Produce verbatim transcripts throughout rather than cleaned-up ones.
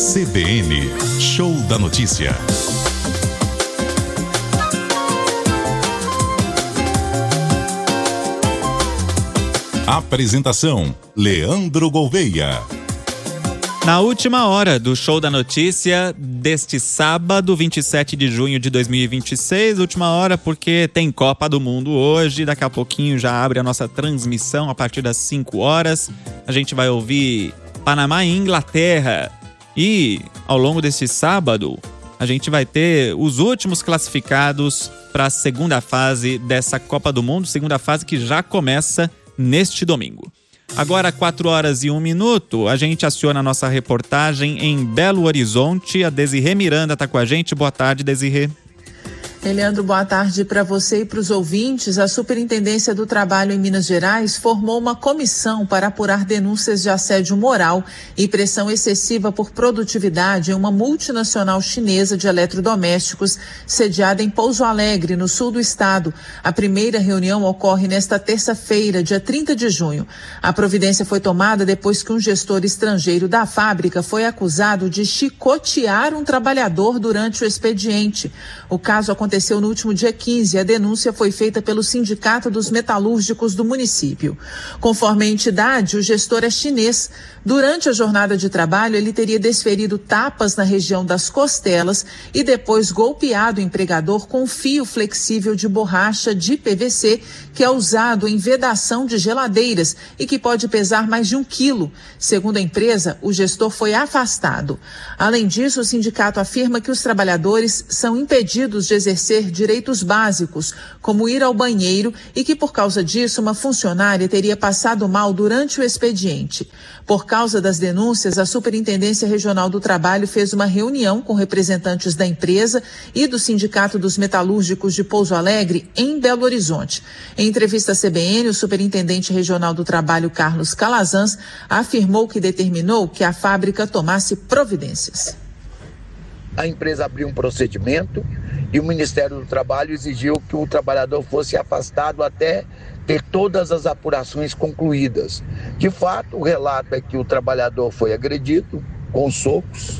C B N, Show da Notícia. Apresentação: Leandro Gouveia. Na última hora do Show da Notícia deste sábado, vinte e sete de junho de dois mil e vinte e seis, última hora porque tem Copa do Mundo hoje, daqui a pouquinho já abre a nossa transmissão a partir das cinco horas. A gente vai ouvir Panamá e Inglaterra. E ao longo deste sábado, a gente vai ter os últimos classificados para a segunda fase dessa Copa do Mundo, segunda fase que já começa neste domingo. Agora, quatro horas e um minuto, a gente aciona a nossa reportagem em Belo Horizonte. A Desirê Miranda está com a gente. Boa tarde, Desirê. Leandro, boa tarde para você e para os ouvintes. A Superintendência do Trabalho em Minas Gerais formou uma comissão para apurar denúncias de assédio moral e pressão excessiva por produtividade em uma multinacional chinesa de eletrodomésticos sediada em Pouso Alegre, no sul do estado. A primeira reunião ocorre nesta terça-feira, dia trinta de junho. A providência foi tomada depois que um gestor estrangeiro da fábrica foi acusado de chicotear um trabalhador durante o expediente. O caso aconteceu Aconteceu no último dia quinze. A denúncia foi feita pelo Sindicato dos Metalúrgicos do município. Conforme a entidade, o gestor é chinês. Durante a jornada de trabalho, ele teria desferido tapas na região das costelas e depois golpeado o empregador com um fio flexível de borracha de P V C, que é usado em vedação de geladeiras e que pode pesar mais de um quilo. Segundo a empresa, o gestor foi afastado. Além disso, o sindicato afirma que os trabalhadores são impedidos de exercer direitos básicos, como ir ao banheiro, e que por causa disso uma funcionária teria passado mal durante o expediente. Por causa das denúncias, a Superintendência Regional do Trabalho fez uma reunião com representantes da empresa e do Sindicato dos Metalúrgicos de Pouso Alegre em Belo Horizonte. Em entrevista à C B N, o Superintendente Regional do Trabalho, Carlos Calazans, afirmou que determinou que a fábrica tomasse providências. A empresa abriu um procedimento e o Ministério do Trabalho exigiu que o trabalhador fosse afastado até ter todas as apurações concluídas. De fato, o relato é que o trabalhador foi agredido com socos.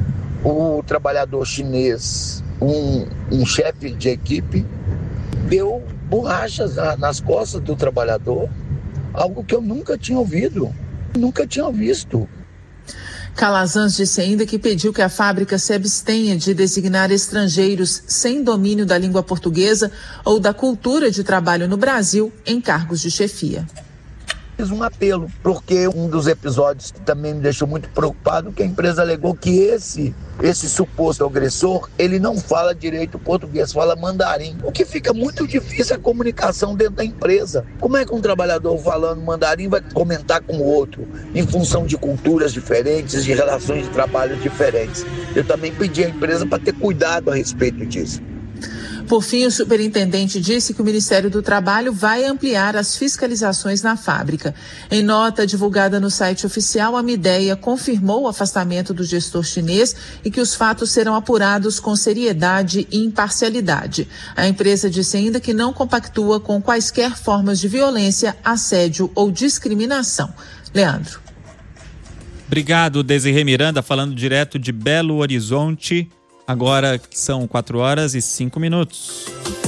O trabalhador chinês, um, um chefe de equipe, deu borrachas na, nas costas do trabalhador, algo que eu nunca tinha ouvido, nunca tinha visto. Calazans disse ainda que pediu que a fábrica se abstenha de designar estrangeiros sem domínio da língua portuguesa ou da cultura de trabalho no Brasil em cargos de chefia. Fiz um apelo, porque um dos episódios que também me deixou muito preocupado, que a empresa alegou que esse, esse suposto agressor, ele não fala direito português, fala mandarim, o que fica muito difícil a comunicação dentro da empresa. Como é que um trabalhador falando mandarim vai comentar com o outro, em função de culturas diferentes, de relações de trabalho diferentes? Eu também pedi à empresa para ter cuidado a respeito disso. Por fim, o superintendente disse que o Ministério do Trabalho vai ampliar as fiscalizações na fábrica. Em nota divulgada no site oficial, a Midea confirmou o afastamento do gestor chinês e que os fatos serão apurados com seriedade e imparcialidade. A empresa disse ainda que não compactua com quaisquer formas de violência, assédio ou discriminação. Leandro. Obrigado, Desirê Miranda, falando direto de Belo Horizonte. Agora são quatro horas e cinco minutos.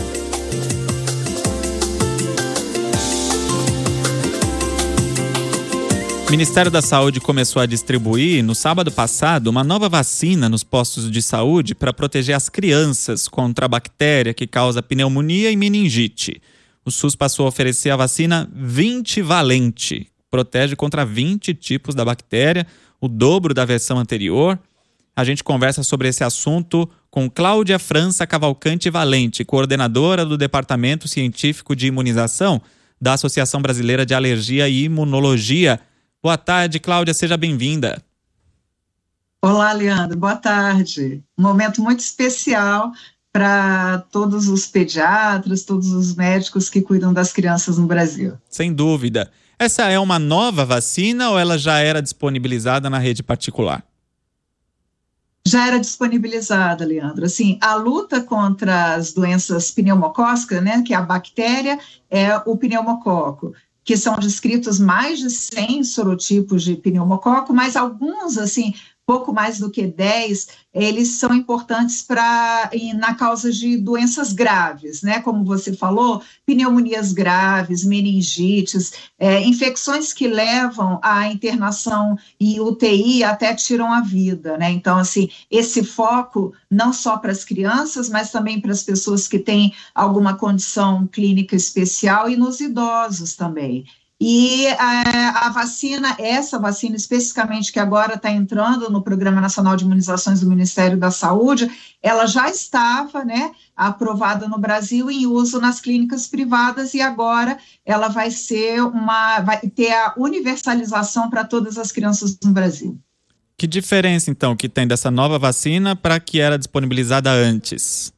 O Ministério da Saúde começou a distribuir, no sábado passado, uma nova vacina nos postos de saúde para proteger as crianças contra a bactéria que causa pneumonia e meningite. O SUS passou a oferecer a vacina vinte valente. Protege contra vinte tipos da bactéria, o dobro da versão anterior. A gente conversa sobre esse assunto com Cláudia França Cavalcante Valente, coordenadora do Departamento Científico de Imunização da Associação Brasileira de Alergia e Imunologia. Boa tarde, Cláudia, seja bem-vinda. Olá, Leandro, boa tarde. Um momento muito especial para todos os pediatras, todos os médicos que cuidam das crianças no Brasil. Sem dúvida. Essa é uma nova vacina ou ela já era disponibilizada na rede particular? Já era disponibilizada, Leandro. Assim, a luta contra as doenças pneumocócicas, né, que é a bactéria, é o pneumococo, que são descritos mais de cem sorotipos de pneumococo, mas alguns, assim, pouco mais do que dez, eles são importantes para na causa de doenças graves, né? Como você falou, pneumonias graves, meningites, é, infecções que levam à internação em U T I até tiram a vida, né? Então, assim, esse foco não só para as crianças, mas também para as pessoas que têm alguma condição clínica especial e nos idosos também. E a, a vacina, essa vacina especificamente que agora está entrando no Programa Nacional de Imunizações do Ministério da Saúde, ela já estava, né, aprovada no Brasil em uso nas clínicas privadas e agora ela vai ser uma, vai ter a universalização para todas as crianças no Brasil. Que diferença, então, que tem dessa nova vacina para a que era disponibilizada antes?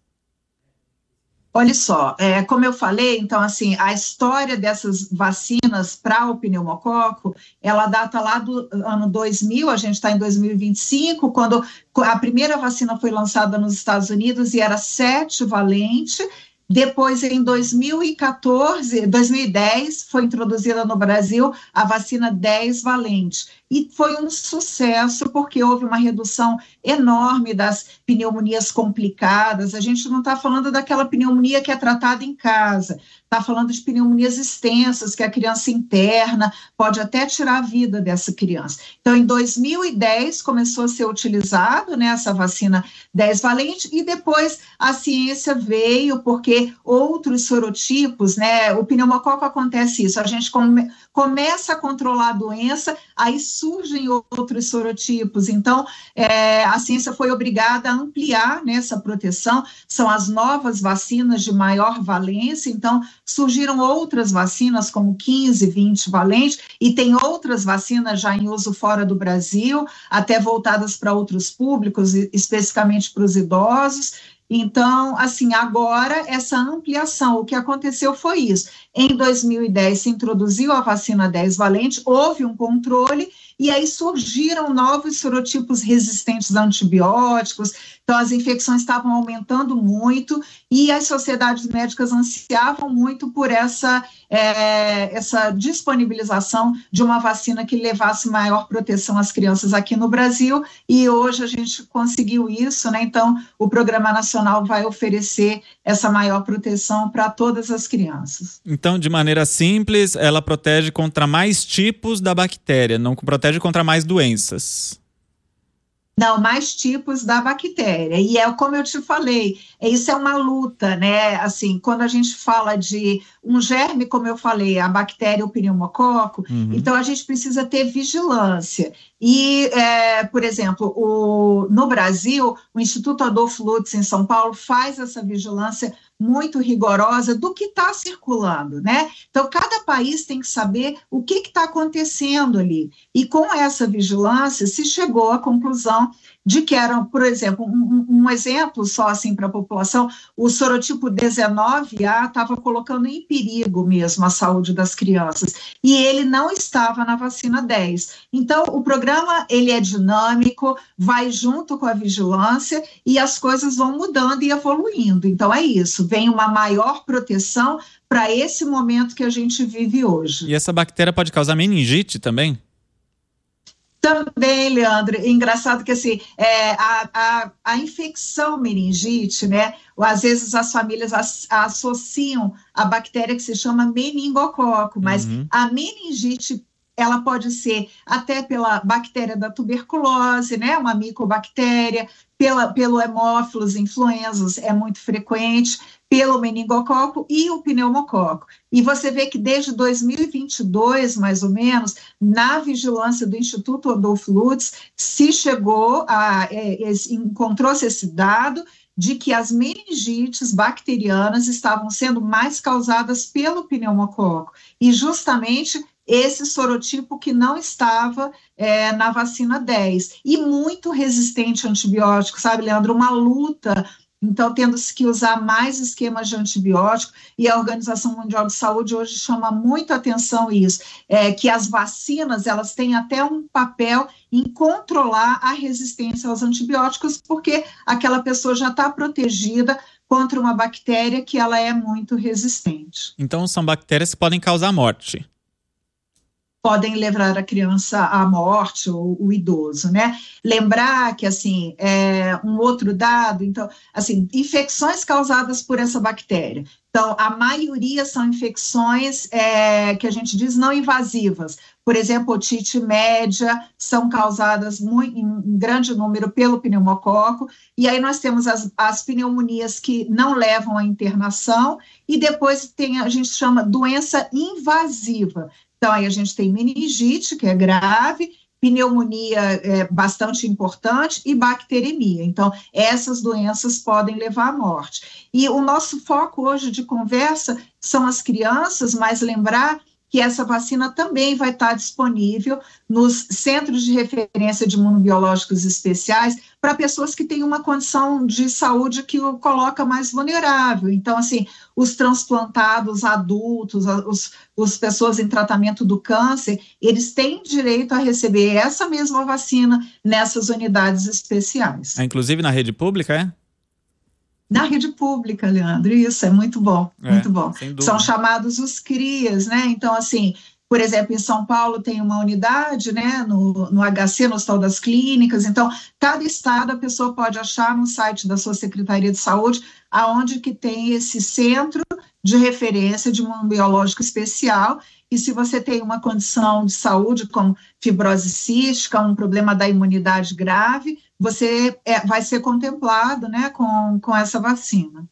Olha só, é, como eu falei, então, assim, a história dessas vacinas para o pneumococo, ela data lá do ano dois mil, a gente está em dois mil e vinte e cinco, quando a primeira vacina foi lançada nos Estados Unidos e era sete valente. Depois, em dois mil e quatorze, dois mil e dez, foi introduzida no Brasil a vacina dez valente. E foi um sucesso porque houve uma redução enorme das pneumonias complicadas. A gente não está falando daquela pneumonia que é tratada em casa, está falando de pneumonias extensas que a criança interna, pode até tirar a vida dessa criança. Então, em dois mil e dez, começou a ser utilizado, né, essa vacina dez valente e depois a ciência veio porque outros sorotipos, né, o pneumococo acontece isso, a gente come, começa a controlar a doença, aí surgem outros sorotipos, então é, a ciência foi obrigada a ampliar, né, essa proteção, são as novas vacinas de maior valência, então surgiram outras vacinas como quinze, vinte valentes, e tem outras vacinas já em uso fora do Brasil, até voltadas para outros públicos, especificamente para os idosos. Então, assim, agora essa ampliação, o que aconteceu foi isso. Em dois mil e dez se introduziu a vacina dez valente, houve um controle e aí surgiram novos sorotipos resistentes a antibióticos, então as infecções estavam aumentando muito e as sociedades médicas ansiavam muito por essa, é, essa disponibilização de uma vacina que levasse maior proteção às crianças aqui no Brasil e hoje a gente conseguiu isso, né? Então o Programa Nacional vai oferecer essa maior proteção para todas as crianças. Então, de maneira simples, ela protege contra mais tipos da bactéria, não protege contra mais doenças. Não, mais tipos da bactéria, e é como eu te falei, isso é uma luta, né, assim, quando a gente fala de um germe, como eu falei, a bactéria, o pneumococo, uhum. Então a gente precisa ter vigilância, e, é, por exemplo, o, no Brasil, o Instituto Adolfo Lutz, em São Paulo, faz essa vigilância muito rigorosa do que está circulando, né? Então, cada país tem que saber o que está acontecendo ali. E com essa vigilância, se chegou à conclusão de que era, por exemplo, um, um exemplo só assim para a população, o sorotipo dezenove A estava colocando em perigo mesmo a saúde das crianças, e ele não estava na vacina dez. Então, o programa, ele é dinâmico, vai junto com a vigilância, e as coisas vão mudando e evoluindo. Então, é isso, vem uma maior proteção para esse momento que a gente vive hoje. E essa bactéria pode causar meningite também? Também, Leandro, engraçado que assim, é, a, a, a infecção meningite, né, às vezes as famílias as, associam a bactéria que se chama meningococo, mas uhum. a meningite, ela pode ser até pela bactéria da tuberculose, né, uma micobactéria, pela, pelo hemófilos influenzas, é muito frequente, pelo meningococo e o pneumococo. E você vê que desde dois mil e vinte e dois, mais ou menos, na vigilância do Instituto Adolfo Lutz, se chegou a, é, encontrou-se esse dado de que as meningites bacterianas estavam sendo mais causadas pelo pneumococo. E justamente esse sorotipo que não estava é, na vacina dez. E muito resistente a antibióticos, sabe, Leandro? Uma luta. Então, tendo-se que usar mais esquemas de antibiótico, e a Organização Mundial de Saúde hoje chama muito atenção isso, é, que as vacinas, elas têm até um papel em controlar a resistência aos antibióticos, porque aquela pessoa já está protegida contra uma bactéria que ela é muito resistente. Então, são bactérias que podem causar morte. podem levar a criança à morte ou o idoso, né? Lembrar que, assim, é, um outro dado, então, assim, infecções causadas por essa bactéria. Então, a maioria são infecções é, que a gente diz não invasivas. Por exemplo, otite média são causadas muito, em grande número pelo pneumococo, e aí nós temos as, as pneumonias que não levam à internação, e depois tem, a gente chama doença invasiva. Então, aí a gente tem meningite, que é grave, pneumonia é bastante importante e bacteremia. Então, essas doenças podem levar à morte. E o nosso foco hoje de conversa são as crianças, mas lembrar que essa vacina também vai estar disponível nos centros de referência de imunobiológicos especiais para pessoas que têm uma condição de saúde que o coloca mais vulnerável. Então, assim, os transplantados adultos, os, os pessoas em tratamento do câncer, eles têm direito a receber essa mesma vacina nessas unidades especiais. Ah, inclusive na rede pública, é? Na rede pública, Leandro, isso é muito bom, é, muito bom. Sem São chamados os CRIAs, né? Então, assim, por exemplo, em São Paulo tem uma unidade, né, no, no H C, no Hospital das Clínicas. Então, cada estado a pessoa pode achar no site da sua Secretaria de Saúde aonde que tem esse centro de referência de imunobiológico especial. E se você tem uma condição de saúde como fibrose cística, um problema da imunidade grave, você é, vai ser contemplado, né, com, com essa vacina.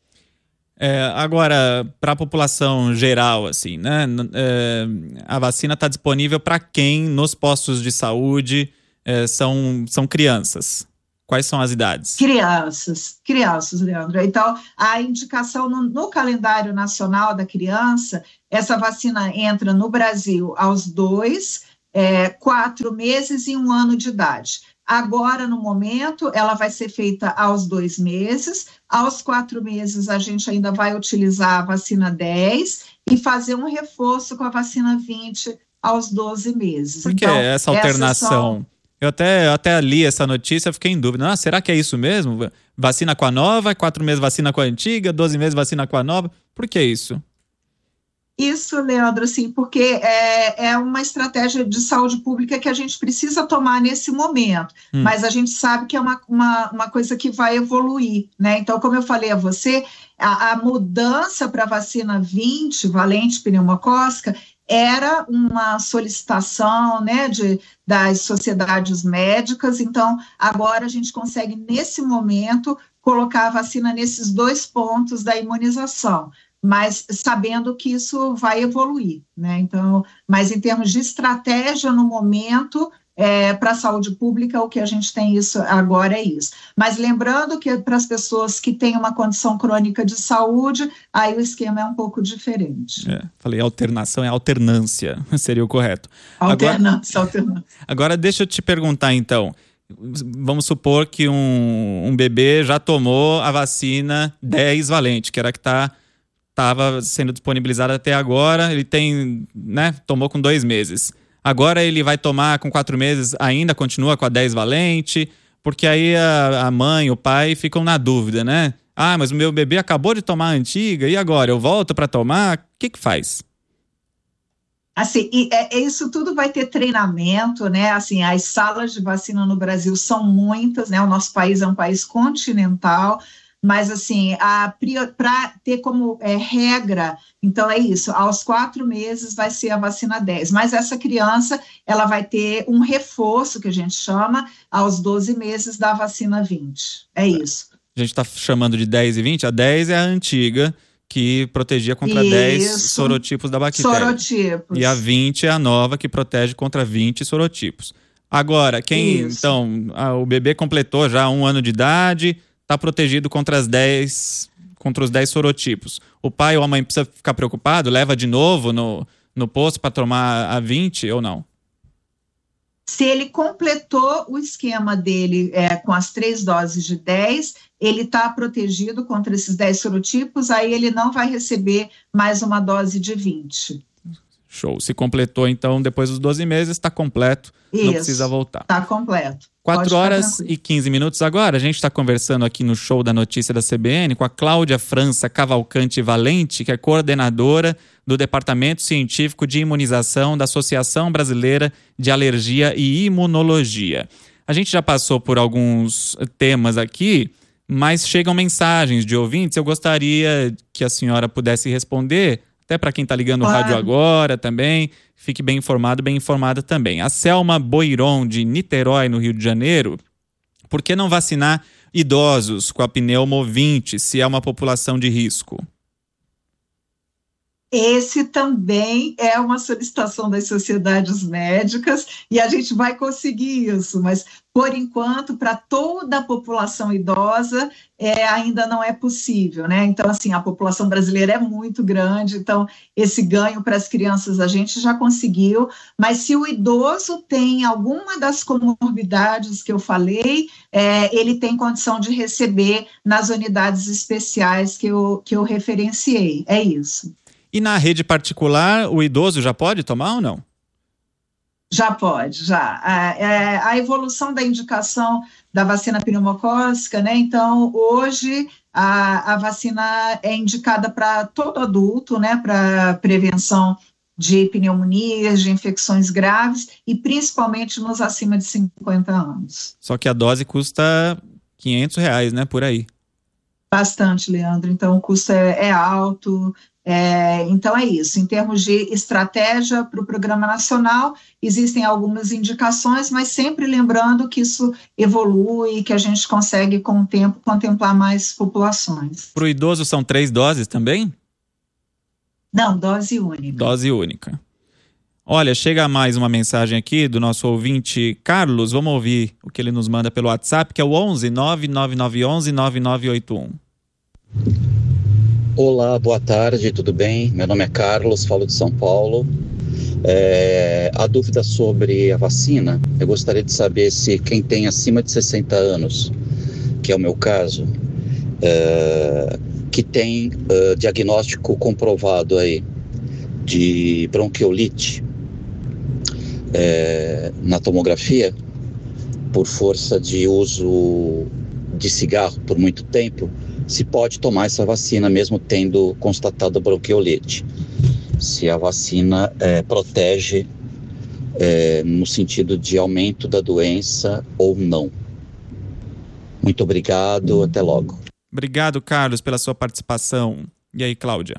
É, agora, para a população geral, assim, né, é, a vacina está disponível para quem nos postos de saúde é, são, são crianças? Quais são as idades? Crianças, crianças, Leandro. Então, a indicação no, no calendário nacional da criança, essa vacina entra no Brasil aos dois, é, quatro meses e um ano de idade. Agora, no momento, ela vai ser feita aos dois meses, aos quatro meses a gente ainda vai utilizar a vacina dez e fazer um reforço com a vacina vinte aos doze meses. Por que então, essa alternação? São... Eu até, eu até li essa notícia, fiquei em dúvida. Ah, será que é isso mesmo? Vacina com a nova, quatro meses vacina com a antiga, doze meses vacina com a nova. Por que isso? Isso, Leandro, assim, porque é, é uma estratégia de saúde pública que a gente precisa tomar nesse momento, hum. mas a gente sabe que é uma, uma, uma coisa que vai evoluir, né? Então, como eu falei a você, a, a mudança para a vacina vinte, valente pneumocócica, era uma solicitação, né, de, das sociedades médicas. Então, agora a gente consegue, nesse momento, colocar a vacina nesses dois pontos da imunização, mas sabendo que isso vai evoluir, né? Então, mas em termos de estratégia no momento, é, para a saúde pública, o que a gente tem isso agora é isso. Mas lembrando que para as pessoas que têm uma condição crônica de saúde, aí o esquema é um pouco diferente. É, falei alternação, é alternância, seria o correto. Alternância, agora, alternância. Agora deixa eu te perguntar então, vamos supor que um, um bebê já tomou a vacina dez valente, que era a que está estava sendo disponibilizada até agora, ele tem, né, tomou com dois meses. Agora ele vai tomar com quatro meses, ainda continua com a dez valente, porque aí a, a mãe, o pai ficam na dúvida, né? Ah, mas o meu bebê acabou de tomar a antiga, e agora? Eu volto para tomar? O que que faz? Assim, e, é, isso tudo vai ter treinamento, né? Assim, as salas de vacina no Brasil são muitas, né? O nosso país é um país continental, mas, assim, para ter como é, regra, então é isso, aos quatro meses vai ser a vacina dez, mas essa criança, ela vai ter um reforço, que a gente chama, aos doze meses da vacina vinte, é isso. A gente está chamando de dez e vinte, a dez é a antiga, que protegia contra isso. dez sorotipos da bactéria. Sorotipos. E a vinte é a nova, que protege contra vinte sorotipos. Agora, quem, isso. então, a, o bebê completou já um ano de idade, está protegido contra as dez, contra os dez sorotipos. O pai ou a mãe precisa ficar preocupado? Leva de novo no, no posto para tomar a vinte ou não? Se ele completou o esquema dele é, com as três doses de dez, ele está protegido contra esses dez sorotipos, aí ele não vai receber mais uma dose de vinte. Show. Se completou, então, depois dos doze meses, está completo, Isso, não precisa voltar. Está completo. quatro horas e quinze minutos agora. A gente está conversando aqui no Show da Notícia da C B N com a Cláudia França Cavalcante Valente, que é coordenadora do Departamento Científico de Imunização da Associação Brasileira de Alergia e Imunologia. A gente já passou por alguns temas aqui, mas chegam mensagens de ouvintes. Eu gostaria que a senhora pudesse responder, até para quem está ligando claro. O rádio agora também. Fique bem informado, bem informada também. A Selma Boiron, de Niterói, no Rio de Janeiro. Por que não vacinar idosos com a pneumovinte, se é uma população de risco? Esse também é uma solicitação das sociedades médicas e a gente vai conseguir isso, mas, por enquanto, para toda a população idosa, é, ainda não é possível, né? Então, assim, a população brasileira é muito grande, então esse ganho para as crianças a gente já conseguiu, mas se o idoso tem alguma das comorbidades que eu falei, é, ele tem condição de receber nas unidades especiais que eu, que eu referenciei, é isso. E na rede particular, o idoso já pode tomar ou não? Já pode, já. A, a evolução da indicação da vacina pneumocócica, né? Então, hoje, a, a vacina é indicada para todo adulto, né? Para prevenção de pneumonias, de infecções graves e principalmente nos acima de cinquenta anos. Só que a dose custa quinhentos reais, né? Por aí. Bastante, Leandro. Então, o custo é, é alto. É, então é isso, em termos de estratégia para o Programa Nacional, existem algumas indicações, mas sempre lembrando que isso evolui, que a gente consegue com o tempo contemplar mais populações. Para o idoso são três doses também? Não, dose única. Dose única. Olha, chega mais uma mensagem aqui do nosso ouvinte Carlos, vamos ouvir o que ele nos manda pelo WhatsApp, que é o onze nove nove nove um um nove nove oito um. Olá, boa tarde, tudo bem? Meu nome é Carlos, falo de São Paulo. É, a dúvida sobre a vacina, eu gostaria de saber se quem tem acima de sessenta anos, que é o meu caso, é, que tem é, diagnóstico comprovado aí de bronquiolite é, na tomografia, por força de uso de cigarro por muito tempo, se pode tomar essa vacina mesmo tendo constatado a bronquiolite. Se a vacina é, protege é, no sentido de aumento da doença ou não. Muito obrigado, até logo. Obrigado, Carlos, pela sua participação. E aí, Cláudia?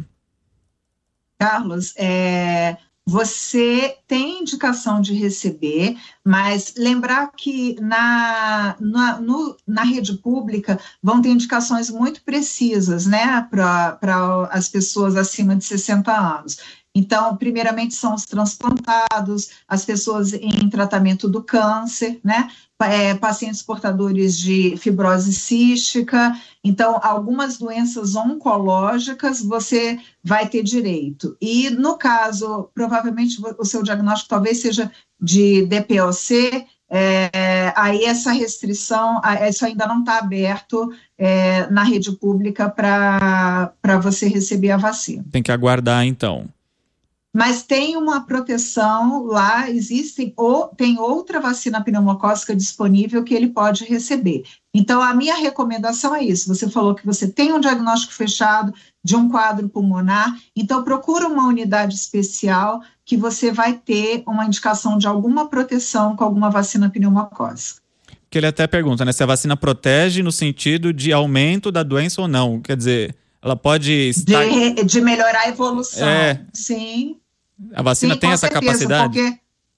Carlos, é... você tem indicação de receber, mas lembrar que na, na, no, na rede pública vão ter indicações muito precisas, né, para as pessoas acima de sessenta anos. Então, primeiramente são os transplantados, as pessoas em tratamento do câncer, né, é, pacientes portadores de fibrose cística. Então, algumas doenças oncológicas você vai ter direito. E, no caso, provavelmente o seu diagnóstico talvez seja de D P O C, é, aí essa restrição, isso ainda não está aberto é, na rede pública para você receber a vacina. Tem que aguardar, então. Mas tem uma proteção lá, existem, ou tem outra vacina pneumocócica disponível que ele pode receber. Então, a minha recomendação é isso. Você falou que você tem um diagnóstico fechado de um quadro pulmonar, então procura uma unidade especial que você vai ter uma indicação de alguma proteção com alguma vacina pneumocócica. Que ele até pergunta, né, se a vacina protege no sentido de aumento da doença ou não. Quer dizer, ela pode estar... De, de melhorar a evolução, é. Sim. A vacina Sim, tem essa certeza, capacidade? Porque,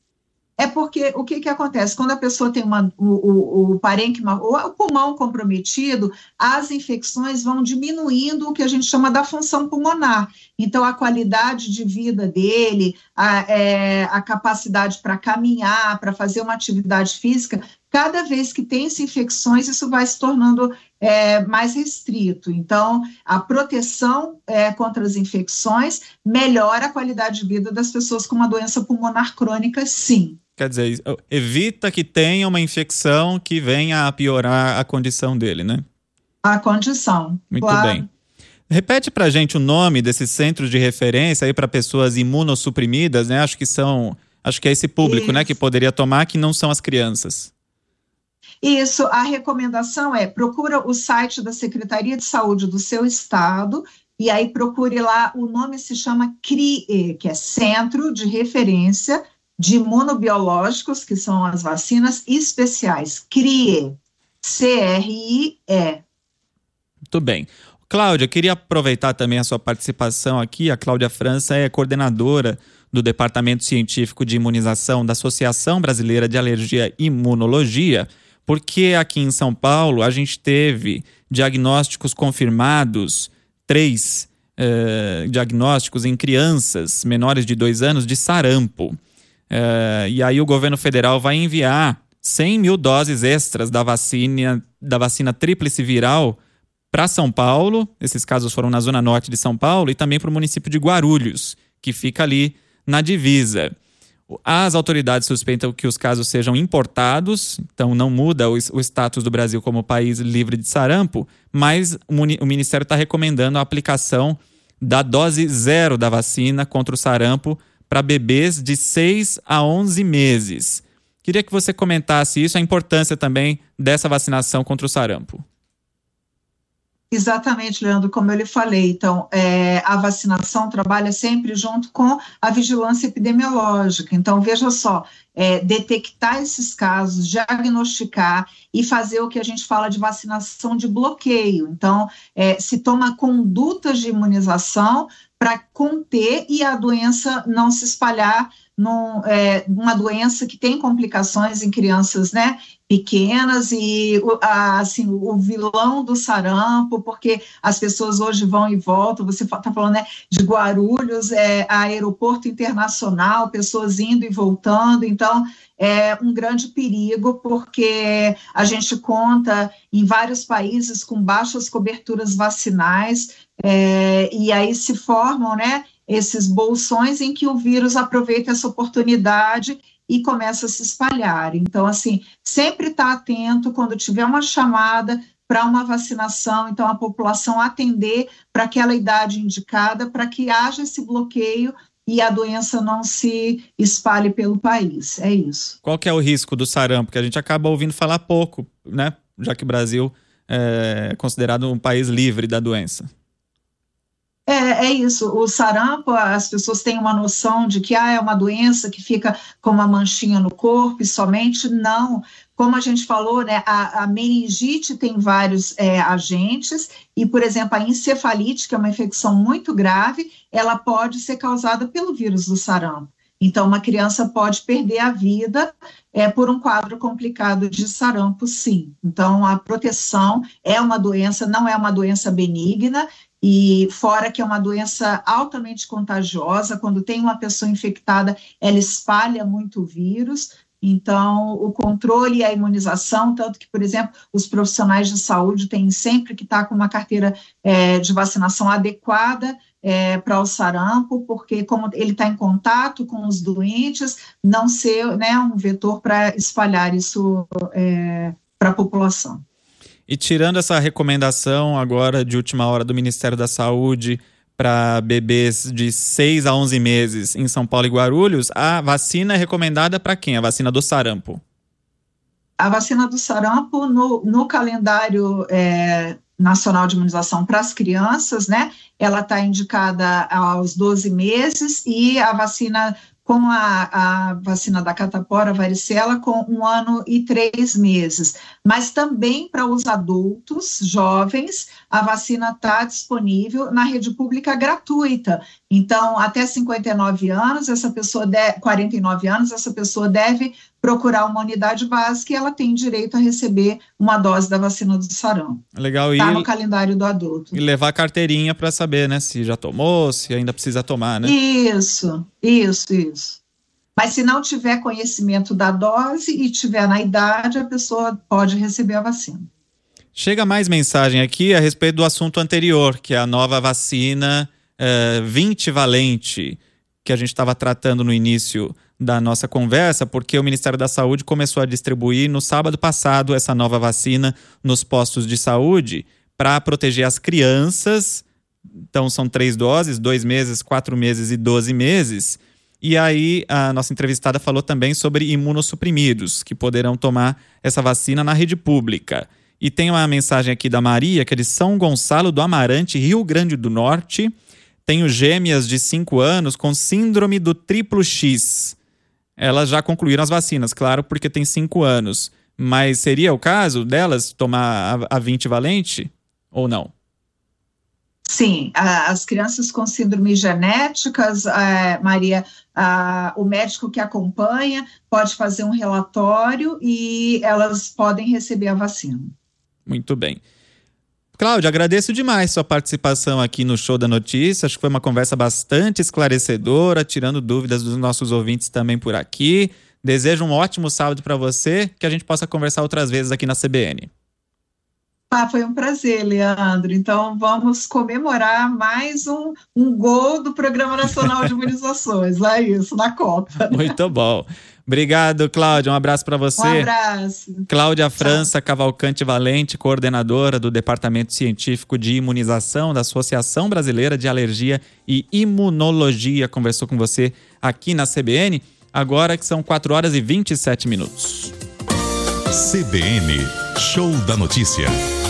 é porque o que, que acontece? Quando a pessoa tem uma, o, o, o parênquima, ou o pulmão comprometido, as infecções vão diminuindo o que a gente chama da função pulmonar. Então, a qualidade de vida dele, a, é, a capacidade para caminhar, para fazer uma atividade física, cada vez que tem essas infecções, isso vai se tornando é, mais restrito. Então, a proteção é, contra as infecções melhora a qualidade de vida das pessoas com uma doença pulmonar crônica, sim. Quer dizer, evita que tenha uma infecção que venha a piorar a condição dele, né? A condição, Muito claro. bem. Repete pra gente o nome desses centros de referência aí para pessoas imunossuprimidas, né? Acho que são, acho que é esse público, Isso. né, que poderia tomar, que não são as crianças. Isso, a recomendação é, procura o site da Secretaria de Saúde do seu estado, e aí procure lá, o nome se chama C R I E, que é Centro de Referência de Imunobiológicos, que são as vacinas especiais, C R I E, C R I E. Muito bem. Cláudia, queria aproveitar também a sua participação aqui. A Cláudia França é coordenadora do Departamento Científico de Imunização da Associação Brasileira de Alergia e Imunologia, porque aqui em São Paulo a gente teve diagnósticos confirmados, três uh, diagnósticos em crianças menores de dois anos de sarampo. Uh, e aí o governo federal vai enviar cem mil doses extras da vacina, da vacina tríplice viral para São Paulo. Esses casos foram na zona norte de São Paulo e também para o município de Guarulhos, que fica ali na divisa. As autoridades suspeitam que os casos sejam importados, então não muda o, o status do Brasil como país livre de sarampo, mas o, o Ministério está recomendando a aplicação da dose zero da vacina contra o sarampo para bebês de seis a onze meses. Queria que você comentasse isso, a importância também dessa vacinação contra o sarampo. Exatamente, Leandro, como eu lhe falei. Então, é, a vacinação trabalha sempre junto com a vigilância epidemiológica. Então, veja só, é, detectar esses casos, diagnosticar e fazer o que a gente fala de vacinação de bloqueio. Então, é, se toma condutas de imunização para conter e a doença não se espalhar, num, é, uma doença que tem complicações em crianças, né, pequenas, e a, assim, o vilão do sarampo, porque as pessoas hoje vão e voltam, você está falando, né, de Guarulhos, é, aeroporto internacional, pessoas indo e voltando, então é um grande perigo, porque a gente conta em vários países com baixas coberturas vacinais, é, e aí se formam, né, esses bolsões em que o vírus aproveita essa oportunidade e começa a se espalhar. Então, assim, sempre estar atento quando tiver uma chamada para uma vacinação, então a população atender para aquela idade indicada, para que haja esse bloqueio e a doença não se espalhe pelo país. É isso. Qual que é o risco do sarampo? Que a gente acaba ouvindo falar pouco, né? Já que o Brasil é considerado um país livre da doença. É, é isso, o sarampo, as pessoas têm uma noção de que ah, é uma doença que fica com uma manchinha no corpo e somente não. Como a gente falou, né, a, a meningite tem vários é, agentes e, por exemplo, a encefalite, que é uma infecção muito grave, ela pode ser causada pelo vírus do sarampo. Então, uma criança pode perder a vida é, por um quadro complicado de sarampo, sim. Então, a proteção é uma doença, não é uma doença benigna, e fora que é uma doença altamente contagiosa, quando tem uma pessoa infectada, ela espalha muito o vírus. Então, o controle e a imunização, tanto que, por exemplo, os profissionais de saúde têm sempre que estar com uma carteira é, de vacinação adequada é, para o sarampo, porque como ele está em contato com os doentes, não ser, né, um vetor para espalhar isso é, para a população. E tirando essa recomendação agora de última hora do Ministério da Saúde para bebês de seis a onze meses em São Paulo e Guarulhos, a vacina é recomendada para quem? A vacina do sarampo? A vacina do sarampo, no, no calendário é, nacional de imunização para as crianças, né, ela está indicada aos doze meses, e a vacina como a, a vacina da catapora, varicela, com um ano e três meses. Mas também para os adultos jovens, a vacina está disponível na rede pública gratuita. Então, até cinquenta e nove anos, essa pessoa de, quarenta e nove anos, essa pessoa deve procurar uma unidade básica e ela tem direito a receber uma dose da vacina do sarampo. Legal. Está e, no calendário do adulto. E levar a carteirinha para saber, né, se já tomou, se ainda precisa tomar, né? Isso, isso, isso. Mas se não tiver conhecimento da dose e tiver na idade, a pessoa pode receber a vacina. Chega mais mensagem aqui a respeito do assunto anterior, que é a nova vacina é, vinte valente, que a gente estava tratando no início da nossa conversa, porque o Ministério da Saúde começou a distribuir no sábado passado essa nova vacina nos postos de saúde para proteger as crianças. Então são três doses, dois meses, quatro meses e doze meses. E aí a nossa entrevistada falou também sobre imunossuprimidos, que poderão tomar essa vacina na rede pública. E tem uma mensagem aqui da Maria, que é de São Gonçalo do Amarante, Rio Grande do Norte. Tenho gêmeas de cinco anos com síndrome do triplo X. Elas já concluíram as vacinas, claro, porque tem cinco anos. Mas seria o caso delas tomar a vinte valente ou não? Sim, as crianças com síndromes genéticas, Maria, o médico que acompanha pode fazer um relatório e elas podem receber a vacina. Muito bem. Cláudia, agradeço demais sua participação aqui no Show da Notícia. Acho que foi uma conversa bastante esclarecedora, tirando dúvidas dos nossos ouvintes também por aqui. Desejo um ótimo sábado para você, que a gente possa conversar outras vezes aqui na C B N. Ah, foi um prazer, Leandro. Então, vamos comemorar mais um, um gol do Programa Nacional de Imunizações. É isso, na Copa. Muito bom. Obrigado, Cláudia. Um abraço para você. Um abraço. Cláudia França Cavalcante Valente, coordenadora do Departamento Científico de Imunização da Associação Brasileira de Alergia e Imunologia, conversou com você aqui na C B N. Agora que são quatro horas e vinte e sete minutos. C B N, Show da Notícia.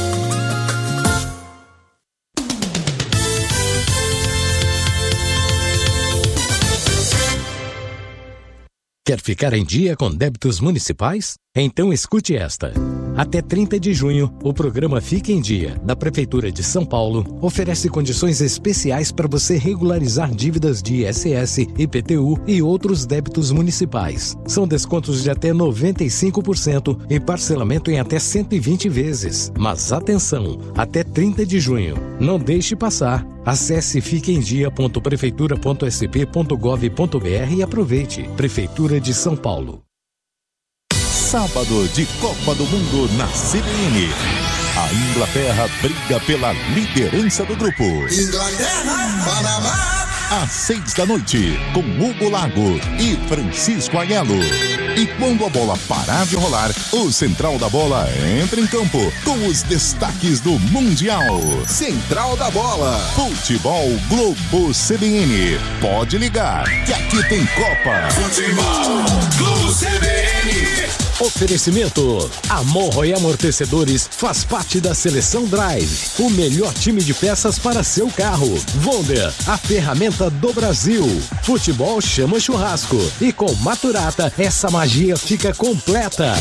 Quer ficar em dia com débitos municipais? Então escute esta. Até trinta de junho, o programa Fique em Dia, da Prefeitura de São Paulo, oferece condições especiais para você regularizar dívidas de I S S, I P T U e outros débitos municipais. São descontos de até noventa e cinco por cento e parcelamento em até cento e vinte vezes. Mas atenção, até trinta de junho. Não deixe passar. Acesse fique em dia ponto prefeitura ponto s p ponto gov ponto b r e aproveite. Prefeitura de São Paulo. Sábado de Copa do Mundo na C B N. A Inglaterra briga pela liderança do grupo. Inglaterra, Panamá. Às seis da noite, com Hugo Lago e Francisco Aiello. E quando a bola parar de rolar, o Central da Bola entra em campo com os destaques do Mundial. Central da Bola. Futebol Globo C B N. Pode ligar, que aqui tem Copa. Futebol Globo C B N. Oferecimento: Amorro e Amortecedores faz parte da Seleção Drive, o melhor time de peças para seu carro. Wonder, a ferramenta do Brasil. Futebol chama churrasco e com Maturata essa magia fica completa.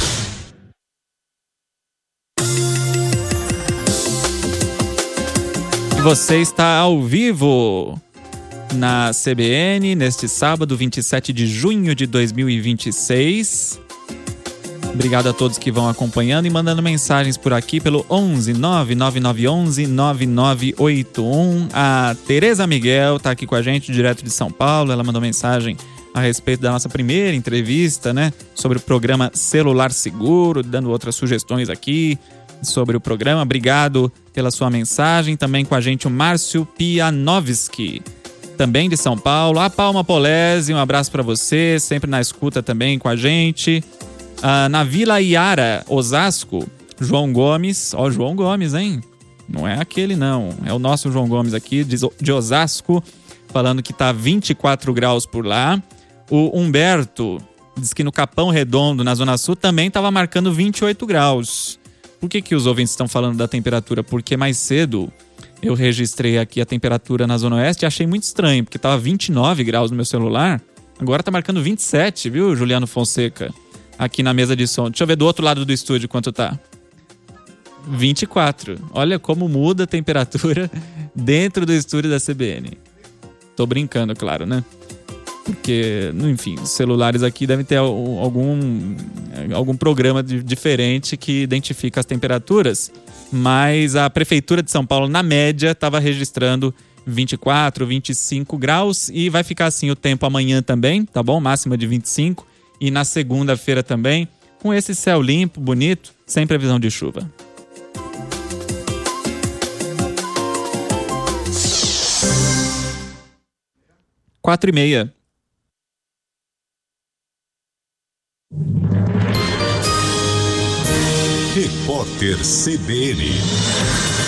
Você está ao vivo na C B N neste sábado, vinte e sete de junho de dois mil e vinte e seis. Obrigado a todos que vão acompanhando e mandando mensagens por aqui pelo onze nove nove nove onze nove nove oito um. A Tereza Miguel está aqui com a gente, direto de São Paulo. Ela mandou mensagem a respeito da nossa primeira entrevista, né, sobre o programa Celular Seguro, dando outras sugestões aqui sobre o programa. Obrigado pela sua mensagem. Também com a gente o Márcio Pianovski, também de São Paulo. A Palma Polese, um abraço para você, sempre na escuta também com a gente. Ah, na Vila Iara, Osasco, João Gomes. Ó, João Gomes, hein? Não é aquele, não. É o nosso João Gomes aqui, de Osasco, falando que tá vinte e quatro graus por lá. O Humberto diz que no Capão Redondo, na Zona Sul, também estava marcando vinte e oito graus. Por que que os ouvintes estão falando da temperatura? Porque mais cedo eu registrei aqui a temperatura na Zona Oeste e achei muito estranho, porque tava vinte e nove graus no meu celular. Agora tá marcando vinte e sete, viu, Juliano Fonseca? Aqui na mesa de som. Deixa eu ver do outro lado do estúdio quanto tá. vinte e quatro. Olha como muda a temperatura dentro do estúdio da C B N. Tô brincando, claro, né? Porque, enfim, os celulares aqui devem ter algum, algum programa diferente que identifica as temperaturas. Mas a Prefeitura de São Paulo, na média, estava registrando vinte e quatro, vinte e cinco graus. E vai ficar assim o tempo amanhã também, tá bom? Máxima de vinte e cinco. E na segunda-feira também, com esse céu limpo, bonito, sem previsão de chuva. Quatro e meia. Repórter C B N.